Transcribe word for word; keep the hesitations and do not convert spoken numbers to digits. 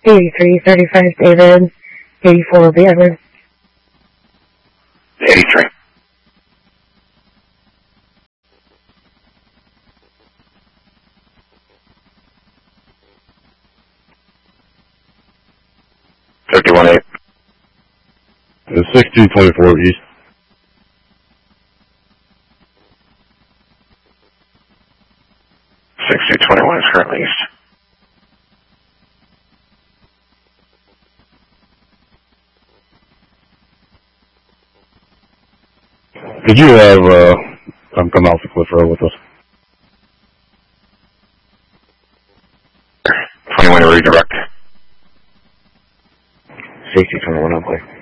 eighty-three thirty-five David, eighty-four will be Edward. eighty-three. fifty-one eight. sixty twenty-four East. sixty twenty-one is currently east. Could you have uh, come come out to Cliff Road with us? twenty-one to redirect. sixty twenty-one, I'll play.